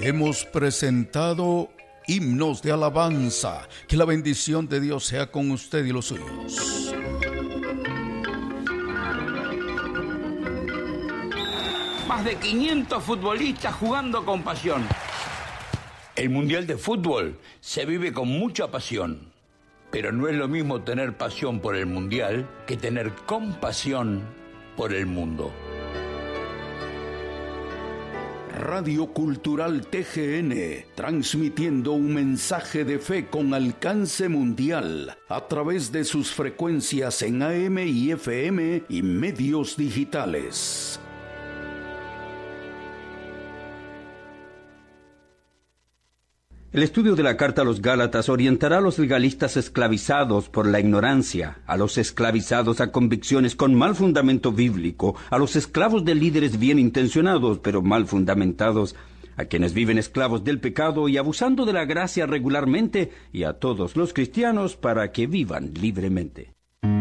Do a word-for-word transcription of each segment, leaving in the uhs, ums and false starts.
hemos presentado Himnos de Alabanza. Que la bendición de Dios sea con usted y los suyos. Más de quinientos futbolistas jugando con pasión. El Mundial de Fútbol se vive con mucha pasión, pero no es lo mismo tener pasión por el Mundial que tener compasión por el mundo. Radio Cultural T G N, transmitiendo un mensaje de fe con alcance mundial a través de sus frecuencias en A M y F M y medios digitales. El estudio de la carta a los Gálatas orientará a los legalistas esclavizados por la ignorancia, a los esclavizados a convicciones con mal fundamento bíblico, a los esclavos de líderes bien intencionados pero mal fundamentados, a quienes viven esclavos del pecado y abusando de la gracia regularmente, y a todos los cristianos para que vivan libremente.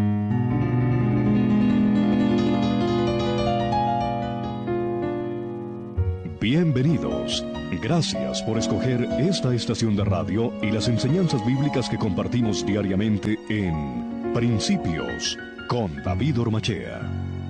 Bienvenidos. Gracias por escoger esta estación de radio y las enseñanzas bíblicas que compartimos diariamente en Principios con David Ormachea.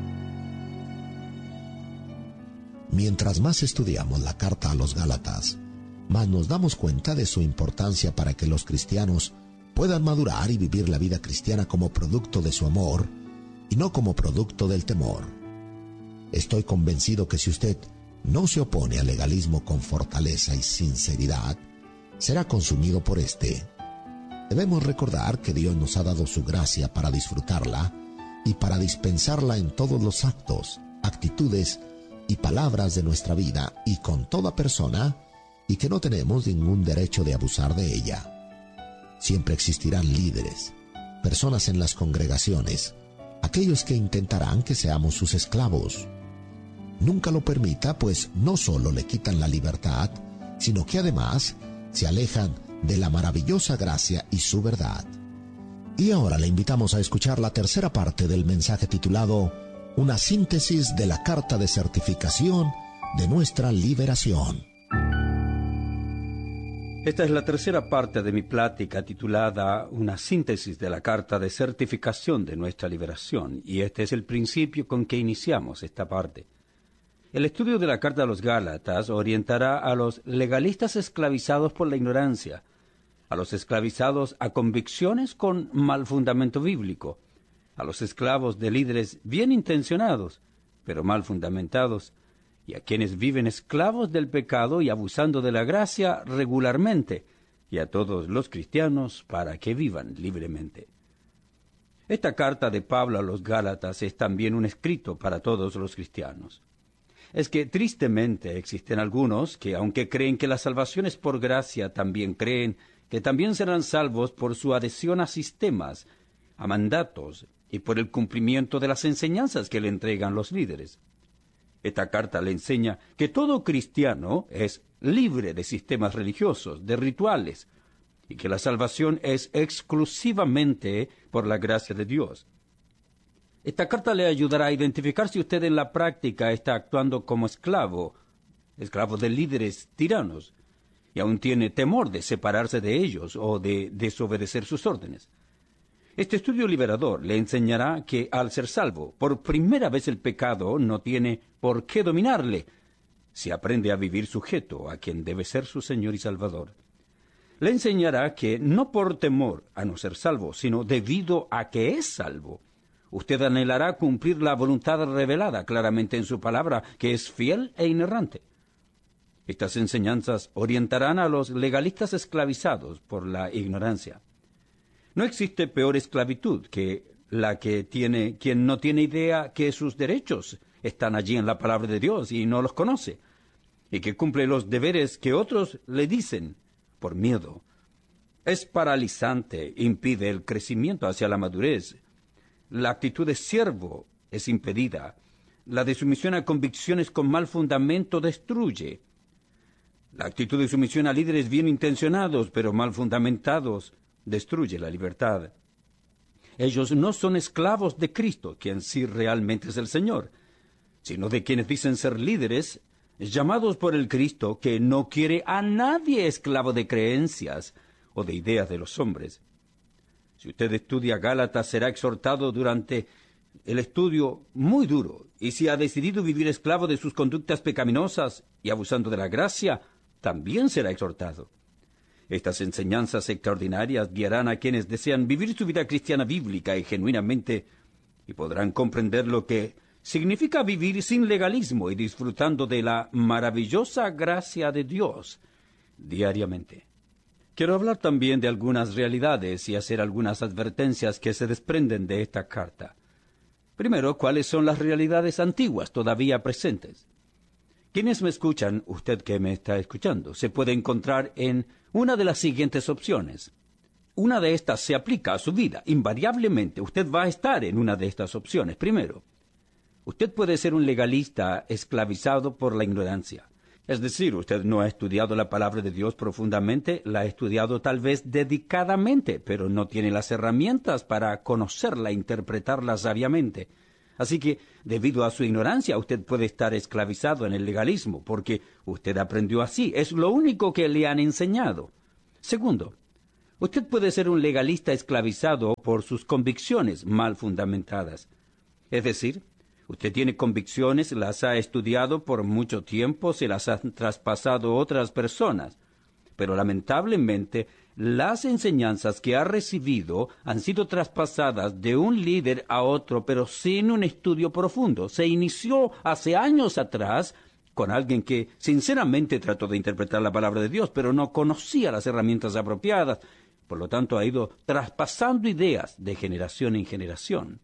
Mientras más estudiamos la carta a los Gálatas, más nos damos cuenta de su importancia para que los cristianos puedan madurar y vivir la vida cristiana como producto de su amor y no como producto del temor. Estoy convencido que si usted no se opone al legalismo con fortaleza y sinceridad, será consumido por este. Debemos recordar que Dios nos ha dado su gracia para disfrutarla y para dispensarla en todos los actos, actitudes y palabras de nuestra vida y con toda persona, y que no tenemos ningún derecho de abusar de ella. Siempre existirán líderes, personas en las congregaciones, aquellos que intentarán que seamos sus esclavos. Nunca lo permita, pues no solo le quitan la libertad, sino que además se alejan de la maravillosa gracia y su verdad. Y ahora le invitamos a escuchar la tercera parte del mensaje titulado Una síntesis de la carta de certificación de nuestra liberación. Esta es la tercera parte de mi plática titulada Una síntesis de la carta de certificación de nuestra liberación, y este es el principio con que iniciamos esta parte. El estudio de la carta a los Gálatas orientará a los legalistas esclavizados por la ignorancia, a los esclavizados a convicciones con mal fundamento bíblico, a los esclavos de líderes bien intencionados, pero mal fundamentados, y a quienes viven esclavos del pecado y abusando de la gracia regularmente, y a todos los cristianos para que vivan libremente. Esta carta de Pablo a los Gálatas es también un escrito para todos los cristianos. Es que tristemente existen algunos que, aunque creen que la salvación es por gracia, también creen que también serán salvos por su adhesión a sistemas, a mandatos y por el cumplimiento de las enseñanzas que le entregan los líderes. Esta carta le enseña que todo cristiano es libre de sistemas religiosos, de rituales, y que la salvación es exclusivamente por la gracia de Dios. Esta carta le ayudará a identificar si usted en la práctica está actuando como esclavo, esclavo de líderes tiranos, y aún tiene temor de separarse de ellos o de desobedecer sus órdenes. Este estudio liberador le enseñará que al ser salvo, por primera vez el pecado no tiene por qué dominarle, si aprende a vivir sujeto a quien debe ser su Señor y Salvador. Le enseñará que no por temor a no ser salvo, sino debido a que es salvo, usted anhelará cumplir la voluntad revelada claramente en su palabra, que es fiel e inerrante. Estas enseñanzas orientarán a los legalistas esclavizados por la ignorancia. No existe peor esclavitud que la que tiene quien no tiene idea que sus derechos están allí en la palabra de Dios y no los conoce, y que cumple los deberes que otros le dicen por miedo. Es paralizante, impide el crecimiento hacia la madurez. La actitud de siervo es impedida. La de sumisión a convicciones con mal fundamento destruye. La actitud de sumisión a líderes bien intencionados pero mal fundamentados destruye la libertad. Ellos no son esclavos de Cristo, quien sí realmente es el Señor, sino de quienes dicen ser líderes, llamados por el Cristo que no quiere a nadie esclavo de creencias o de ideas de los hombres. Si usted estudia Gálatas, será exhortado durante el estudio muy duro, y si ha decidido vivir esclavo de sus conductas pecaminosas y abusando de la gracia, también será exhortado. Estas enseñanzas extraordinarias guiarán a quienes desean vivir su vida cristiana bíblica y genuinamente, y podrán comprender lo que significa vivir sin legalismo y disfrutando de la maravillosa gracia de Dios diariamente. Quiero hablar también de algunas realidades y hacer algunas advertencias que se desprenden de esta carta. Primero, ¿cuáles son las realidades antiguas todavía presentes? Quienes me escuchan, usted que me está escuchando, se puede encontrar en una de las siguientes opciones. Una de estas se aplica a su vida. Invariablemente, usted va a estar en una de estas opciones. Primero, usted puede ser un legalista esclavizado por la ignorancia. Es decir, usted no ha estudiado la palabra de Dios profundamente, la ha estudiado tal vez dedicadamente, pero no tiene las herramientas para conocerla e interpretarla sabiamente. Así que, debido a su ignorancia, usted puede estar esclavizado en el legalismo, porque usted aprendió así. Es lo único que le han enseñado. Segundo, usted puede ser un legalista esclavizado por sus convicciones mal fundamentadas. Es decir, usted tiene convicciones, las ha estudiado por mucho tiempo, se las han traspasado otras personas. Pero lamentablemente, las enseñanzas que ha recibido han sido traspasadas de un líder a otro, pero sin un estudio profundo. Se inició hace años atrás con alguien que sinceramente trató de interpretar la palabra de Dios, pero no conocía las herramientas apropiadas. Por lo tanto, ha ido traspasando ideas de generación en generación.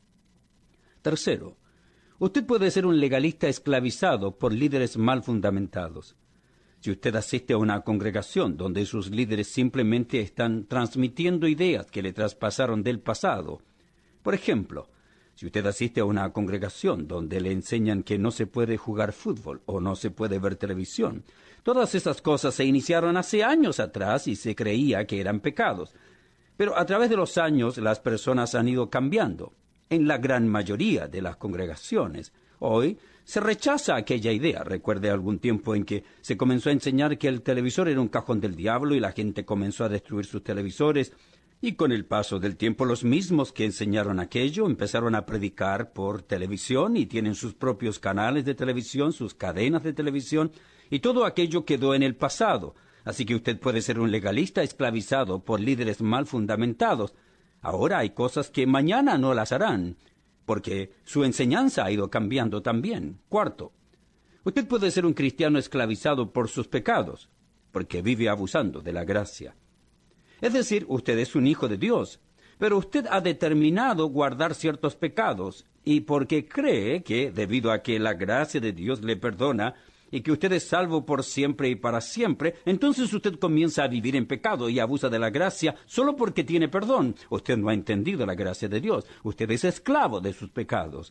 Tercero, usted puede ser un legalista esclavizado por líderes mal fundamentados. Si usted asiste a una congregación donde sus líderes simplemente están transmitiendo ideas que le traspasaron del pasado. Por ejemplo, si usted asiste a una congregación donde le enseñan que no se puede jugar fútbol o no se puede ver televisión, todas esas cosas se iniciaron hace años atrás y se creía que eran pecados. Pero a través de los años las personas han ido cambiando. En la gran mayoría de las congregaciones, hoy se rechaza aquella idea. Recuerde algún tiempo en que se comenzó a enseñar que el televisor era un cajón del diablo y la gente comenzó a destruir sus televisores. Y con el paso del tiempo los mismos que enseñaron aquello empezaron a predicar por televisión y tienen sus propios canales de televisión, sus cadenas de televisión, y todo aquello quedó en el pasado. Así que usted puede ser un legalista esclavizado por líderes mal fundamentados. Ahora hay cosas que mañana no las harán, porque su enseñanza ha ido cambiando también. Cuarto, usted puede ser un cristiano esclavizado por sus pecados, porque vive abusando de la gracia. Es decir, usted es un hijo de Dios, pero usted ha determinado guardar ciertos pecados, y porque cree que, debido a que la gracia de Dios le perdona, y que usted es salvo por siempre y para siempre, entonces usted comienza a vivir en pecado y abusa de la gracia solo porque tiene perdón. Usted no ha entendido la gracia de Dios. Usted es esclavo de sus pecados.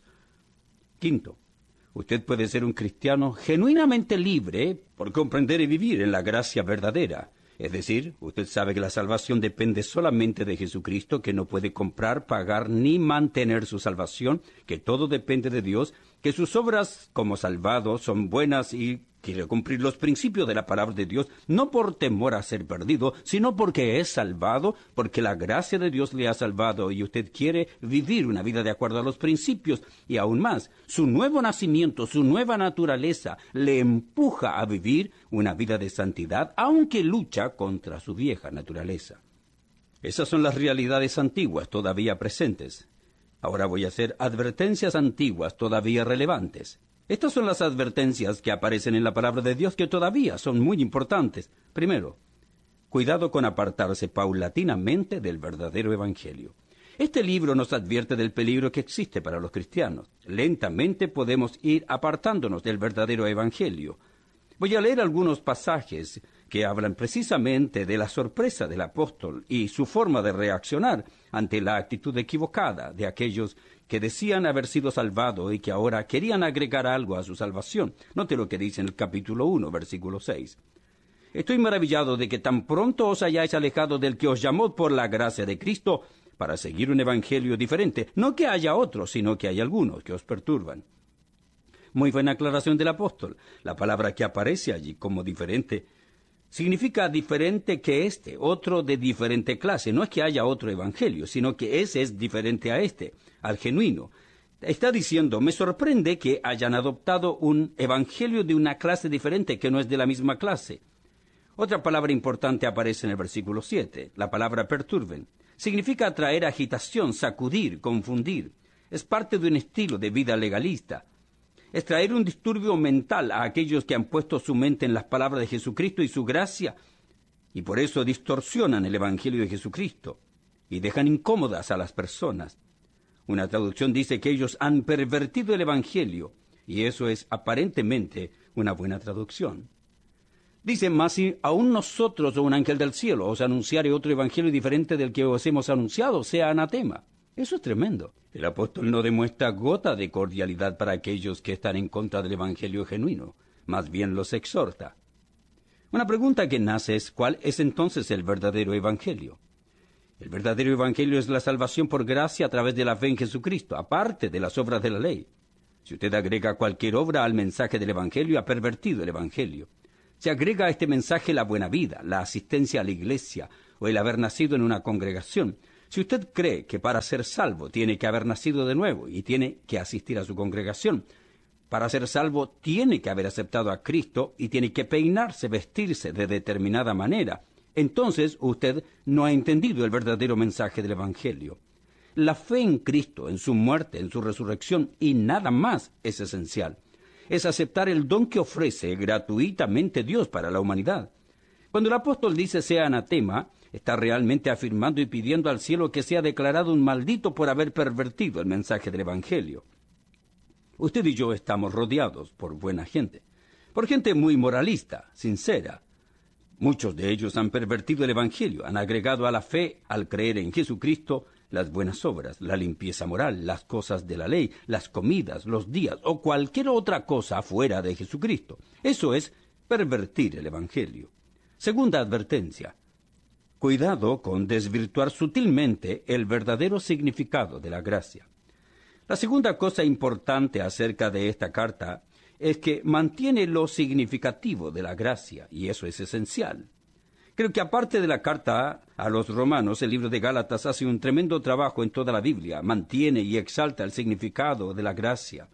Quinto, usted puede ser un cristiano genuinamente libre por comprender y vivir en la gracia verdadera. Es decir, usted sabe que la salvación depende solamente de Jesucristo, que no puede comprar, pagar ni mantener su salvación, que todo depende de Dios, que sus obras como salvado son buenas y quiere cumplir los principios de la palabra de Dios, no por temor a ser perdido, sino porque es salvado, porque la gracia de Dios le ha salvado y usted quiere vivir una vida de acuerdo a los principios. Y aún más, su nuevo nacimiento, su nueva naturaleza, le empuja a vivir una vida de santidad, aunque lucha contra su vieja naturaleza. Esas son las realidades antiguas todavía presentes. Ahora voy a hacer advertencias antiguas todavía relevantes. Estas son las advertencias que aparecen en la palabra de Dios que todavía son muy importantes. Primero, cuidado con apartarse paulatinamente del verdadero evangelio. Este libro nos advierte del peligro que existe para los cristianos. Lentamente podemos ir apartándonos del verdadero evangelio. Voy a leer algunos pasajes que hablan precisamente de la sorpresa del apóstol y su forma de reaccionar ante la actitud equivocada de aquellos que decían haber sido salvados y que ahora querían agregar algo a su salvación. Note lo que dice en el capítulo uno, versículo seis. Estoy maravillado de que tan pronto os hayáis alejado del que os llamó por la gracia de Cristo para seguir un evangelio diferente. No que haya otros, sino que hay algunos que os perturban. Muy buena aclaración del apóstol. La palabra que aparece allí como diferente significa diferente que este, otro de diferente clase. No es que haya otro evangelio, sino que ese es diferente a este, al genuino. Está diciendo, me sorprende que hayan adoptado un evangelio de una clase diferente que no es de la misma clase. Otra palabra importante aparece en el versículo siete, la palabra perturben. Significa traer agitación, sacudir, confundir. Es parte de un estilo de vida legalista. Es traer un disturbio mental a aquellos que han puesto su mente en las palabras de Jesucristo y su gracia, y por eso distorsionan el evangelio de Jesucristo y dejan incómodas a las personas. Una traducción dice que ellos han pervertido el evangelio, y eso es aparentemente una buena traducción. Dice, mas si aún nosotros o un ángel del cielo os anunciare otro evangelio diferente del que os hemos anunciado, sea anatema. Eso es tremendo. El apóstol no demuestra gota de cordialidad para aquellos que están en contra del evangelio genuino, más bien los exhorta. Una pregunta que nace es, ¿cuál es entonces el verdadero evangelio? El verdadero evangelio es la salvación por gracia a través de la fe en Jesucristo, aparte de las obras de la ley. Si usted agrega cualquier obra al mensaje del evangelio, ha pervertido el evangelio. Se agrega a este mensaje la buena vida, la asistencia a la iglesia o el haber nacido en una congregación. Si usted cree que para ser salvo tiene que haber nacido de nuevo y tiene que asistir a su congregación, para ser salvo tiene que haber aceptado a Cristo y tiene que peinarse, vestirse de determinada manera, entonces usted no ha entendido el verdadero mensaje del evangelio. La fe en Cristo, en su muerte, en su resurrección y nada más es esencial. Es aceptar el don que ofrece gratuitamente Dios para la humanidad. Cuando el apóstol dice sea anatema, está realmente afirmando y pidiendo al cielo que sea declarado un maldito por haber pervertido el mensaje del evangelio. Usted y yo estamos rodeados por buena gente, por gente muy moralista, sincera. Muchos de ellos han pervertido el evangelio, han agregado a la fe, al creer en Jesucristo, las buenas obras, la limpieza moral, las cosas de la ley, las comidas, los días o cualquier otra cosa fuera de Jesucristo. Eso es pervertir el evangelio. Segunda advertencia. Cuidado con desvirtuar sutilmente el verdadero significado de la gracia. La segunda cosa importante acerca de esta carta es que mantiene lo significativo de la gracia, y eso es esencial. Creo que aparte de la carta a los romanos, el libro de Gálatas hace un tremendo trabajo en toda la Biblia, mantiene y exalta el significado de la gracia.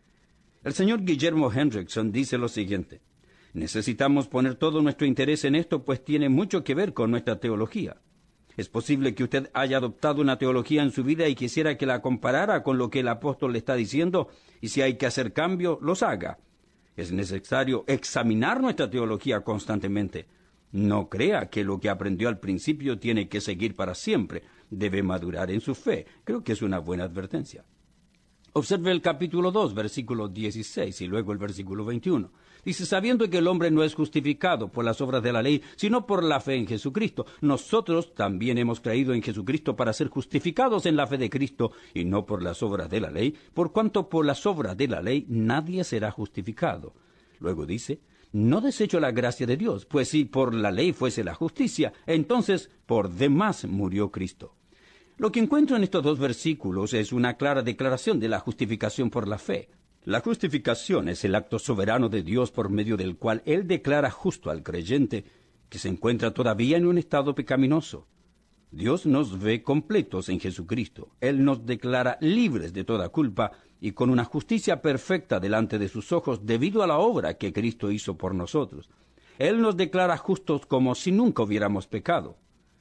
El señor Guillermo Hendrickson dice lo siguiente: necesitamos poner todo nuestro interés en esto, pues tiene mucho que ver con nuestra teología. Es posible que usted haya adoptado una teología en su vida y quisiera que la comparara con lo que el apóstol le está diciendo, y si hay que hacer cambios, los haga. Es necesario examinar nuestra teología constantemente. No crea que lo que aprendió al principio tiene que seguir para siempre. Debe madurar en su fe. Creo que es una buena advertencia. Observe el capítulo dos, versículo dieciséis y luego el versículo veintiuno. Dice, sabiendo que el hombre no es justificado por las obras de la ley, sino por la fe en Jesucristo. Nosotros también hemos creído en Jesucristo para ser justificados en la fe de Cristo y no por las obras de la ley, por cuanto por las obras de la ley nadie será justificado. Luego dice, no desecho la gracia de Dios, pues si por la ley fuese la justicia, entonces por demás murió Cristo. Lo que encuentro en estos dos versículos es una clara declaración de la justificación por la fe. La justificación es el acto soberano de Dios por medio del cual Él declara justo al creyente que se encuentra todavía en un estado pecaminoso. Dios nos ve completos en Jesucristo. Él nos declara libres de toda culpa y con una justicia perfecta delante de sus ojos debido a la obra que Cristo hizo por nosotros. Él nos declara justos como si nunca hubiéramos pecado.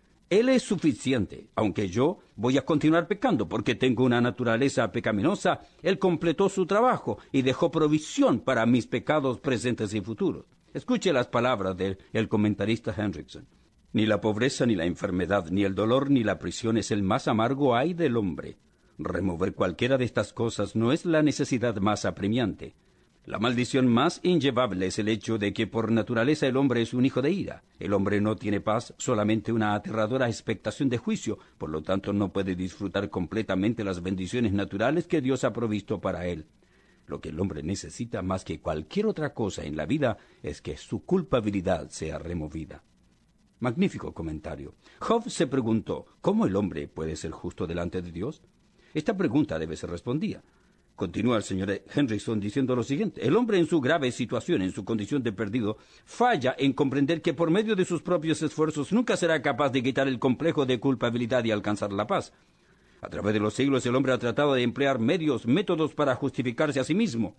Él es suficiente. Aunque yo voy a continuar pecando porque tengo una naturaleza pecaminosa, Él completó su trabajo y dejó provisión para mis pecados presentes y futuros. Escuche las palabras del el comentarista Hendrickson. Ni la pobreza, ni la enfermedad, ni el dolor, ni la prisión es el más amargo ay del hombre. Remover cualquiera de estas cosas no es la necesidad más apremiante. La maldición más inllevable es el hecho de que por naturaleza el hombre es un hijo de ira. El hombre no tiene paz, solamente una aterradora expectación de juicio, por lo tanto no puede disfrutar completamente las bendiciones naturales que Dios ha provisto para él. Lo que el hombre necesita más que cualquier otra cosa en la vida es que su culpabilidad sea removida. Magnífico comentario. Job se preguntó, ¿cómo el hombre puede ser justo delante de Dios? Esta pregunta debe ser respondida. Continúa el señor Henryson diciendo lo siguiente: el hombre en su grave situación, en su condición de perdido, falla en comprender que por medio de sus propios esfuerzos nunca será capaz de quitar el complejo de culpabilidad y alcanzar la paz. A través de los siglos el hombre ha tratado de emplear medios, métodos para justificarse a sí mismo.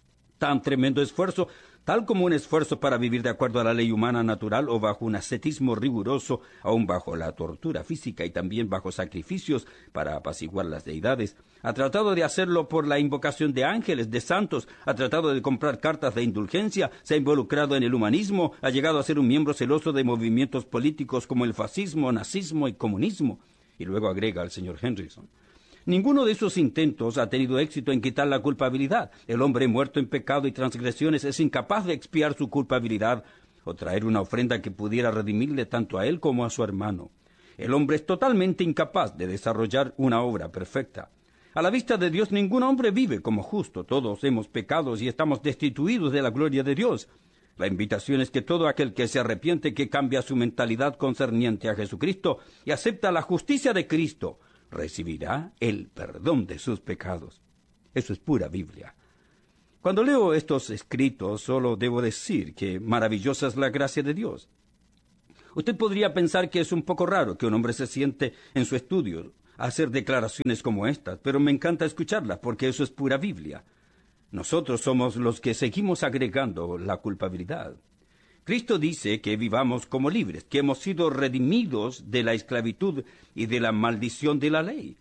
Tan tremendo esfuerzo, tal como un esfuerzo para vivir de acuerdo a la ley humana natural o bajo un ascetismo riguroso, aun bajo la tortura física y también bajo sacrificios para apaciguar las deidades, ha tratado de hacerlo por la invocación de ángeles, de santos, ha tratado de comprar cartas de indulgencia, se ha involucrado en el humanismo, ha llegado a ser un miembro celoso de movimientos políticos como el fascismo, nazismo y comunismo. Y luego agrega el señor Henryson: ninguno de esos intentos ha tenido éxito en quitar la culpabilidad. El hombre muerto en pecado y transgresiones es incapaz de expiar su culpabilidad o traer una ofrenda que pudiera redimirle tanto a él como a su hermano. El hombre es totalmente incapaz de desarrollar una obra perfecta. A la vista de Dios, ningún hombre vive como justo. Todos hemos pecado y estamos destituidos de la gloria de Dios. La invitación es que todo aquel que se arrepiente, que cambia su mentalidad concerniente a Jesucristo y acepta la justicia de Cristo, recibirá el perdón de sus pecados. Eso es pura Biblia. Cuando leo estos escritos, solo debo decir que maravillosa es la gracia de Dios. Usted podría pensar que es un poco raro que un hombre se siente en su estudio a hacer declaraciones como estas, pero me encanta escucharlas porque eso es pura Biblia. Nosotros somos los que seguimos agregando la culpabilidad. Cristo dice que vivamos como libres, que hemos sido redimidos de la esclavitud y de la maldición de la ley.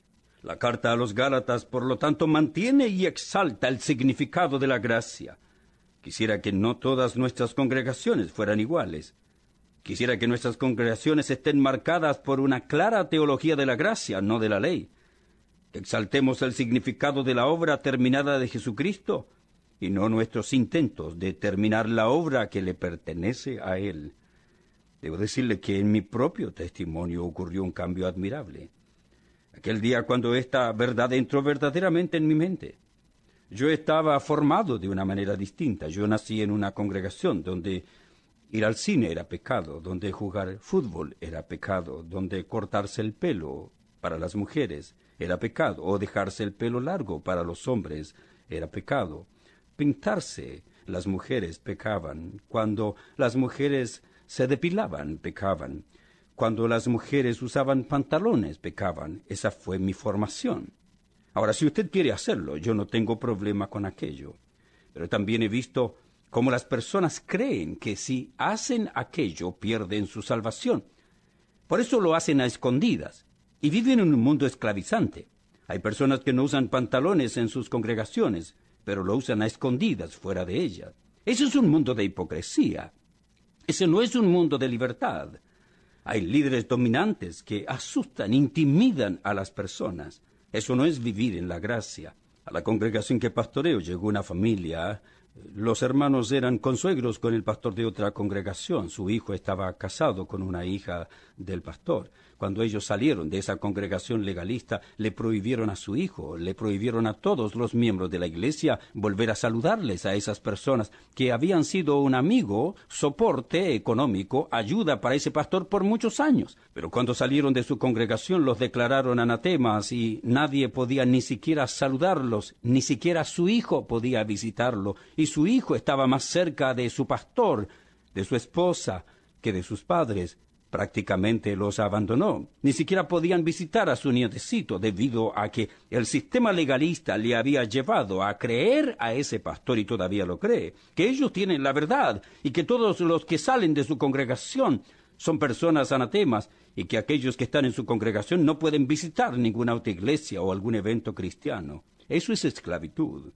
La carta a los Gálatas, por lo tanto, mantiene y exalta el significado de la gracia. Quisiera que no todas nuestras congregaciones fueran iguales. Quisiera que nuestras congregaciones estén marcadas por una clara teología de la gracia, no de la ley. Que exaltemos el significado de la obra terminada de Jesucristo y no nuestros intentos de terminar la obra que le pertenece a Él. Debo decirle que en mi propio testimonio ocurrió un cambio admirable. Aquel día cuando esta verdad entró verdaderamente en mi mente. Yo estaba formado de una manera distinta. Yo nací en una congregación donde ir al cine era pecado, donde jugar fútbol era pecado, donde cortarse el pelo para las mujeres era pecado, o dejarse el pelo largo para los hombres era pecado. Pintarse, las mujeres pecaban. Cuando las mujeres se depilaban, pecaban. Cuando las mujeres usaban pantalones, pecaban. Esa fue mi formación. Ahora, si usted quiere hacerlo, yo no tengo problema con aquello. Pero también he visto cómo las personas creen que si hacen aquello, pierden su salvación. Por eso lo hacen a escondidas, y viven en un mundo esclavizante. Hay personas que no usan pantalones en sus congregaciones, pero lo usan a escondidas fuera de ellas. Ese es un mundo de hipocresía. Ese no es un mundo de libertad. Hay líderes dominantes que asustan, intimidan a las personas. Eso no es vivir en la gracia. A la congregación que pastoreo llegó una familia. Los hermanos eran consuegros con el pastor de otra congregación. Su hijo estaba casado con una hija del pastor. Cuando ellos salieron de esa congregación legalista, le prohibieron a su hijo, le prohibieron a todos los miembros de la iglesia volver a saludarles a esas personas que habían sido un amigo, soporte económico, ayuda para ese pastor por muchos años. Pero cuando salieron de su congregación los declararon anatemas y nadie podía ni siquiera saludarlos, ni siquiera su hijo podía visitarlo, y su hijo estaba más cerca de su pastor, de su esposa, que de sus padres. Prácticamente los abandonó. Ni siquiera podían visitar a su nietecito debido a que el sistema legalista le había llevado a creer a ese pastor, y todavía lo cree, que ellos tienen la verdad y que todos los que salen de su congregación son personas anatemas y que aquellos que están en su congregación no pueden visitar ninguna otra iglesia o algún evento cristiano. Eso es esclavitud.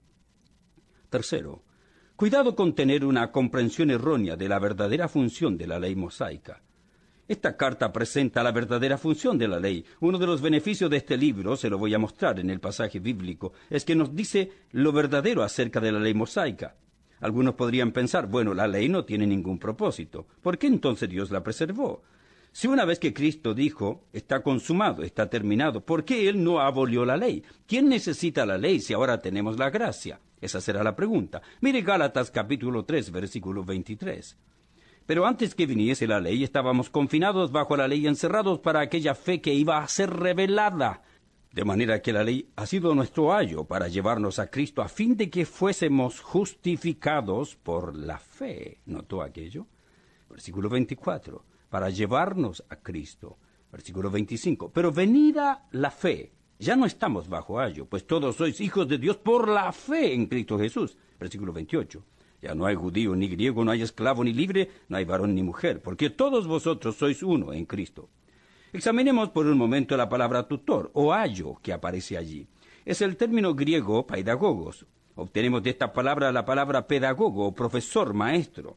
Tercero, cuidado con tener una comprensión errónea de la verdadera función de la ley mosaica. Esta carta presenta la verdadera función de la ley. Uno de los beneficios de este libro, se lo voy a mostrar en el pasaje bíblico, es que nos dice lo verdadero acerca de la ley mosaica. Algunos podrían pensar, bueno, la ley no tiene ningún propósito. ¿Por qué entonces Dios la preservó? Si una vez que Cristo dijo, está consumado, está terminado, ¿por qué Él no abolió la ley? ¿Quién necesita la ley si ahora tenemos la gracia? Esa será la pregunta. Mire Gálatas capítulo tres, versículo veintitrés. Pero antes que viniese la ley, estábamos confinados bajo la ley, encerrados para aquella fe que iba a ser revelada. De manera que la ley ha sido nuestro ayo para llevarnos a Cristo a fin de que fuésemos justificados por la fe. ¿Notó aquello? Versículo veinticuatro. Para llevarnos a Cristo. Versículo veinticinco. Pero venida la fe. Ya no estamos bajo ayo, pues todos sois hijos de Dios por la fe en Cristo Jesús. Versículo veintiocho. Ya no hay judío ni griego, no hay esclavo ni libre, no hay varón ni mujer, porque todos vosotros sois uno en Cristo. Examinemos por un momento la palabra tutor o ayo que aparece allí. Es el término griego paidagogos. Obtenemos de esta palabra la palabra pedagogo o profesor, maestro.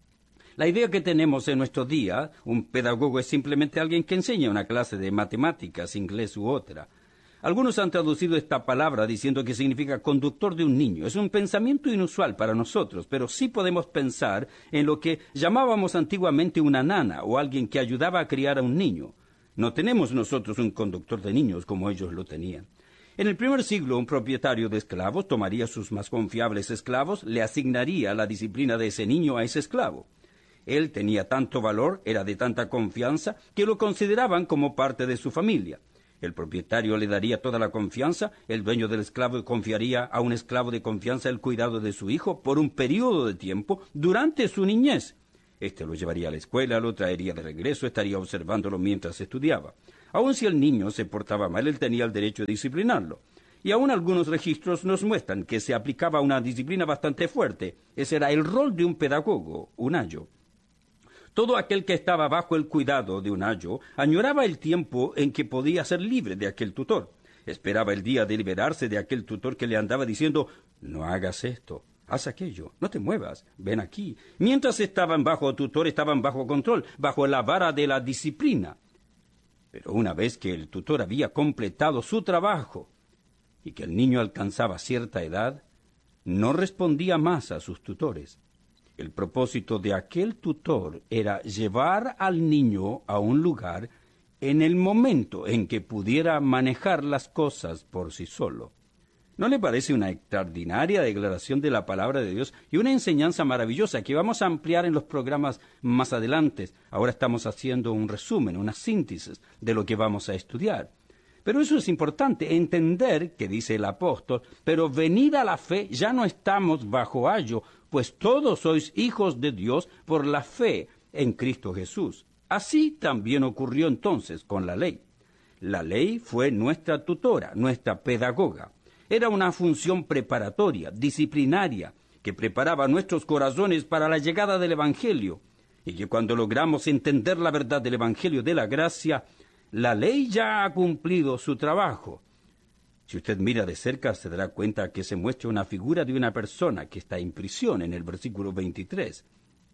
La idea que tenemos en nuestro día, un pedagogo es simplemente alguien que enseña una clase de matemáticas, inglés u otra. Algunos han traducido esta palabra diciendo que significa conductor de un niño. Es un pensamiento inusual para nosotros, pero sí podemos pensar en lo que llamábamos antiguamente una nana o alguien que ayudaba a criar a un niño. No tenemos nosotros un conductor de niños como ellos lo tenían. En el primer siglo, un propietario de esclavos tomaría sus más confiables esclavos, le asignaría la disciplina de ese niño a ese esclavo. Él tenía tanto valor, era de tanta confianza, que lo consideraban como parte de su familia. El propietario le daría toda la confianza, el dueño del esclavo confiaría a un esclavo de confianza el cuidado de su hijo por un periodo de tiempo durante su niñez. Este lo llevaría a la escuela, lo traería de regreso, estaría observándolo mientras estudiaba. Aun si el niño se portaba mal, él tenía el derecho de disciplinarlo. Y aún algunos registros nos muestran que se aplicaba una disciplina bastante fuerte. Ese era el rol de un pedagogo, un ayo. Todo aquel que estaba bajo el cuidado de un ayo añoraba el tiempo en que podía ser libre de aquel tutor. Esperaba el día de liberarse de aquel tutor que le andaba diciendo, no hagas esto. Haz aquello, no te muevas, ven aquí. Mientras estaban bajo tutor, estaban bajo control, bajo la vara de la disciplina. Pero una vez que el tutor había completado su trabajo y que el niño alcanzaba cierta edad, no respondía más a sus tutores. El propósito de aquel tutor era llevar al niño a un lugar en el momento en que pudiera manejar las cosas por sí solo. ¿No le parece una extraordinaria declaración de la palabra de Dios y una enseñanza maravillosa que vamos a ampliar en los programas más adelante? Ahora estamos haciendo un resumen, una síntesis de lo que vamos a estudiar. Pero eso es importante, entender que dice el apóstol, pero venida la fe ya no estamos bajo ayo, pues todos sois hijos de Dios por la fe en Cristo Jesús. Así también ocurrió entonces con la ley. La ley fue nuestra tutora, nuestra pedagoga. Era una función preparatoria, disciplinaria, que preparaba nuestros corazones para la llegada del Evangelio, y que cuando logramos entender la verdad del Evangelio de la gracia, la ley ya ha cumplido su trabajo. Si usted mira de cerca, se dará cuenta que se muestra una figura de una persona que está en prisión en el versículo veintitrés.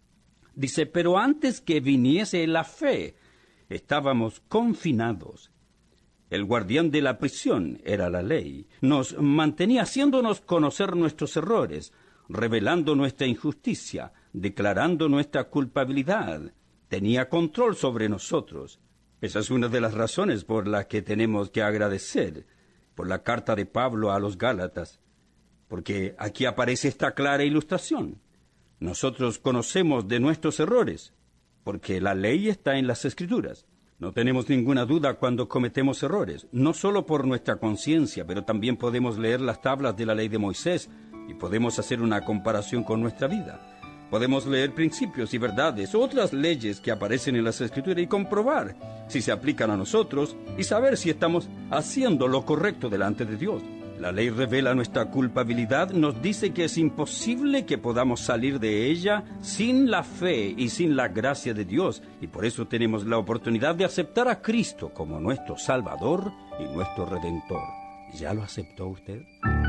Dice, pero antes que viniese la fe, estábamos confinados. El guardián de la prisión era la ley. Nos mantenía haciéndonos conocer nuestros errores, revelando nuestra injusticia, declarando nuestra culpabilidad. Tenía control sobre nosotros. Esa es una de las razones por las que tenemos que agradecer por la carta de Pablo a los Gálatas, porque aquí aparece esta clara ilustración. Nosotros conocemos de nuestros errores, porque la ley está en las Escrituras. No tenemos ninguna duda cuando cometemos errores, no solo por nuestra conciencia, pero también podemos leer las tablas de la ley de Moisés y podemos hacer una comparación con nuestra vida. Podemos leer principios y verdades, otras leyes que aparecen en las Escrituras y comprobar si se aplican a nosotros y saber si estamos haciendo lo correcto delante de Dios. La ley revela nuestra culpabilidad, nos dice que es imposible que podamos salir de ella sin la fe y sin la gracia de Dios, y por eso tenemos la oportunidad de aceptar a Cristo como nuestro Salvador y nuestro Redentor. ¿Ya lo aceptó usted?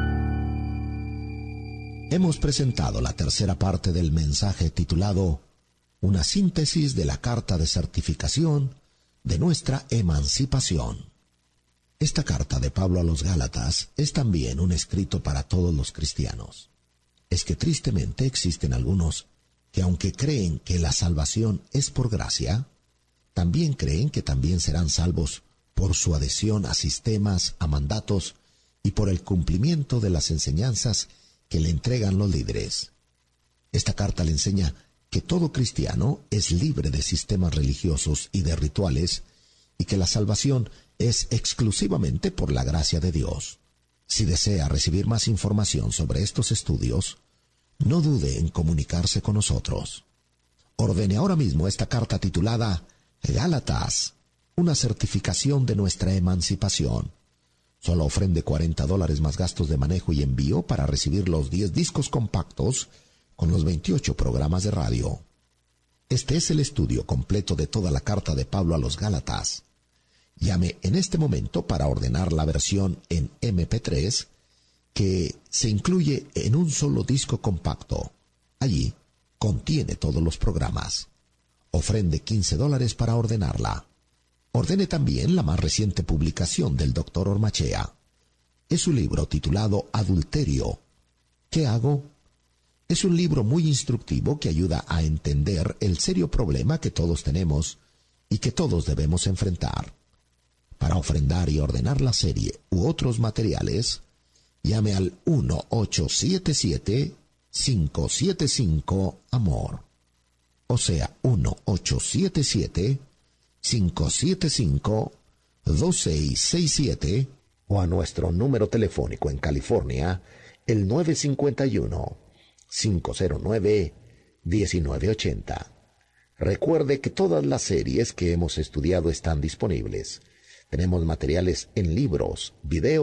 Hemos presentado la tercera parte del mensaje titulado Una síntesis de la carta de certificación de nuestra emancipación. Esta carta de Pablo a los Gálatas es también un escrito para todos los cristianos. Es que tristemente existen algunos que, aunque creen que la salvación es por gracia, también creen que también serán salvos por su adhesión a sistemas, a mandatos y por el cumplimiento de las enseñanzas que le entregan los líderes. Esta carta le enseña que todo cristiano es libre de sistemas religiosos y de rituales y que la salvación es exclusivamente por la gracia de Dios. Si desea recibir más información sobre estos estudios, no dude en comunicarse con nosotros. Ordene ahora mismo esta carta titulada Gálatas, una certificación de nuestra emancipación. Solo ofrende cuarenta dólares más gastos de manejo y envío para recibir los diez discos compactos con los veintiocho programas de radio. Este es el estudio completo de toda la carta de Pablo a los Gálatas. Llame en este momento para ordenar la versión en eme pe tres que se incluye en un solo disco compacto. Allí contiene todos los programas. Ofrende quince dólares para ordenarla. Ordene también la más reciente publicación del doctor Ormachea. Es su libro titulado Adulterio. ¿Qué hago? Es un libro muy instructivo que ayuda a entender el serio problema que todos tenemos y que todos debemos enfrentar. Para ofrendar y ordenar la serie u otros materiales, llame al uno ocho siete siete, cinco siete cinco, amor. O sea, uno ocho siete siete, cinco siete cinco, dos seis seis siete o a nuestro número telefónico en California, el nueve cinco uno, cinco cero nueve, uno nueve ocho cero. Recuerde que todas las series que hemos estudiado están disponibles. Tenemos materiales en libros, videos,